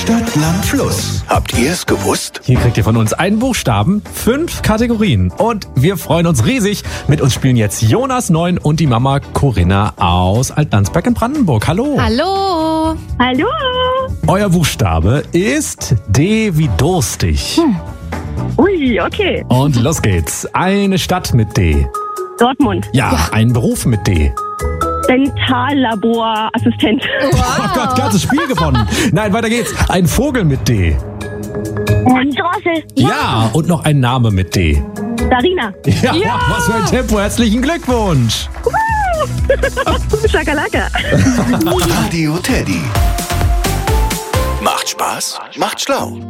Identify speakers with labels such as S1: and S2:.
S1: Stadt, Land, Fluss. Habt ihr es gewusst?
S2: Hier kriegt ihr von uns einen Buchstaben, 5 Kategorien. Und wir freuen uns riesig. Mit uns spielen jetzt Jonas 9 und die Mama Corinna aus Altlandsberg in Brandenburg. Hallo.
S3: Hallo.
S4: Hallo.
S2: Euer Buchstabe ist D wie durstig.
S4: Ui, okay.
S2: Und los geht's. Eine Stadt mit D.
S4: Dortmund.
S2: Ja, ein Beruf mit D.
S4: Dentallaborassistent.
S2: Oh Gott, ganzes Spiel gewonnen. Nein, weiter geht's. Ein Vogel mit D.
S4: Drossel.
S2: Ja, und noch ein Name mit D.
S4: Sarina.
S2: Ja, was für ein Tempo. Herzlichen Glückwunsch.
S4: Schakalaka.
S1: Radio Teddy. Macht Spaß, macht schlau.